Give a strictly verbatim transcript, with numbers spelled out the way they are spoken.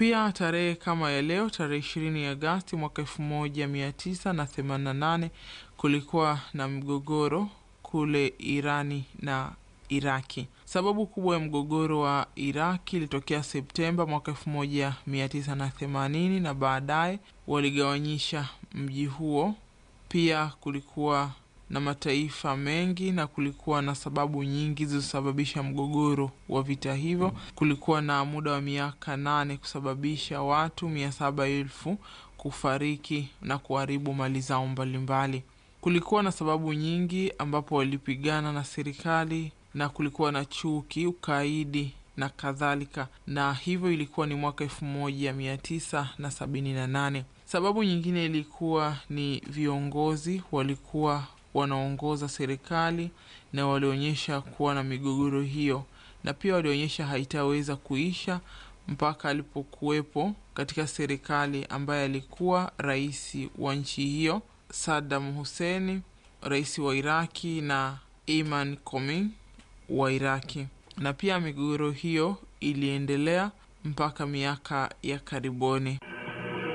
Pia tarehe kama ya leo, tarehe ishirini Agosti mwaka elfu moja mia tisa na themanini na nane, kulikuwa na mgogoro kule Irani na Iraki. Sababu kubwa ya mgogoro wa Iraki ilitokea Septemba mwaka elfu moja mia tisa na themanini na baadaye waligawanyisha mji huo. Pia kulikuwa na mataifa mengi na kulikuwa na sababu nyingi zilizosababisha mgogoro wa vita hivyo. Kulikuwa na muda wa miaka nane kusababisha watu mia saba elfu kufariki na kuharibu mali zao mbalimbali. Kulikuwa na sababu nyingi ambapo walipigana na serikali na kulikuwa na chuki, ukaidi na kadhalika, na hivyo ilikuwa ni mwaka elfu moja mia tisa na sabini na nane. Sababu nyingine ilikuwa ni viongozi walikuwa wanaongoza serikali na walionyesha kuwa na migogoro hiyo, na pia walionyesha haitaweza kuisha mpaka alipokuwepo katika serikali ambaye alikuwa rais wa nchi hiyo Saddam Hussein, rais wa Iraki, na Imam Khomeini wa Iraki. Na pia migogoro hiyo iliendelea mpaka miaka ya karibuni.